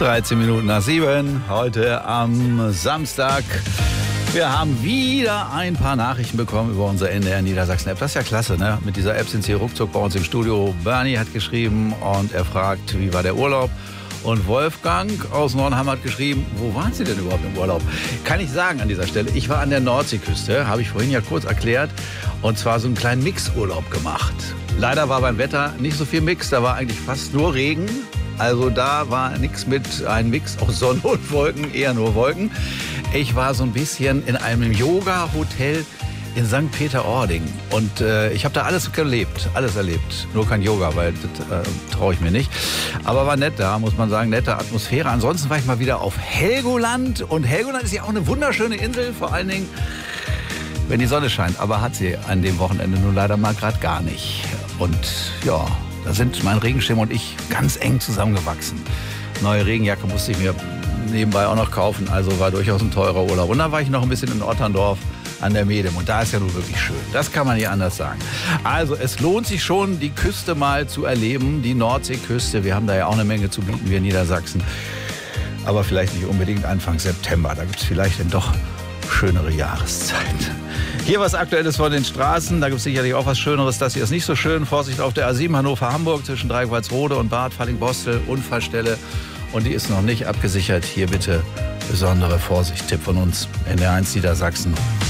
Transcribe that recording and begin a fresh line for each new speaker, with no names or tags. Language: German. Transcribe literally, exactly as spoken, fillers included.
dreizehn Minuten nach sieben, heute am Samstag. Wir haben wieder ein paar Nachrichten bekommen über unsere N D R Niedersachsen-App. Das ist ja klasse, ne? Mit dieser App sind Sie ruckzuck bei uns im Studio. Bernie hat geschrieben und er fragt, wie war der Urlaub? Und Wolfgang aus Nornheim hat geschrieben, wo waren Sie denn überhaupt im Urlaub? Kann ich sagen an dieser Stelle, ich war an der Nordseeküste, habe ich vorhin ja kurz erklärt, und zwar so einen kleinen Mixurlaub gemacht. Leider war beim Wetter nicht so viel Mix, da war eigentlich fast nur Regen. Also da war nichts mit einem Mix aus Sonne und Wolken, eher nur Wolken. Ich war so ein bisschen in einem Yoga-Hotel in Sankt Peter-Ording und äh, ich habe da alles erlebt, alles erlebt. Nur kein Yoga, weil das äh, traue ich mir nicht. Aber war nett da, muss man sagen, nette Atmosphäre. Ansonsten war ich mal wieder auf Helgoland und Helgoland ist ja auch eine wunderschöne Insel, vor allen Dingen, wenn die Sonne scheint. Aber hat sie an dem Wochenende nun leider mal gerade gar nicht. Und ja, da sind mein Regenschirm und ich ganz eng zusammengewachsen. Neue Regenjacke musste ich mir nebenbei auch noch kaufen, also war durchaus ein teurer Urlaub. Und dann war ich noch ein bisschen in Otterndorf an der Medem und da ist ja nun wirklich schön. Das kann man nicht anders sagen. Also es lohnt sich schon, die Küste mal zu erleben, die Nordseeküste. Wir haben da ja auch eine Menge zu bieten, wir in Niedersachsen. Aber vielleicht nicht unbedingt Anfang September. Da gibt es vielleicht dann doch schönere Jahreszeit. Hier was Aktuelles von den Straßen. Da gibt es sicherlich auch was Schöneres. Das hier ist nicht so schön. Vorsicht auf der A sieben Hannover-Hamburg zwischen Dreieckholzrode und Bad Falling-Bostel. Unfallstelle. Und die ist noch nicht abgesichert. Hier bitte besondere Vorsicht. Tipp von uns. N D R eins Niedersachsen.